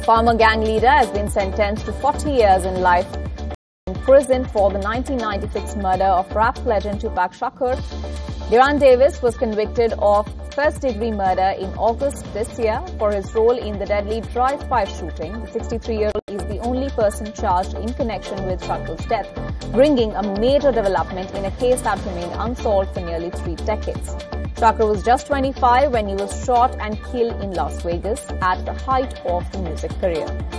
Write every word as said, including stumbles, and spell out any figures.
Former gang leader has been sentenced to forty years in life in prison for the nineteen ninety-six murder of rap legend Tupac Shakur. Deron Davis was convicted of first-degree murder in August this year for his role in the deadly drive-by shooting. The sixty-three-year-old is the only person charged in connection with Shakur's death, bringing a major development in a case that remained unsolved for nearly three decades. Shakur was just twenty-five when he was shot and killed in Las Vegas at the height of the music career.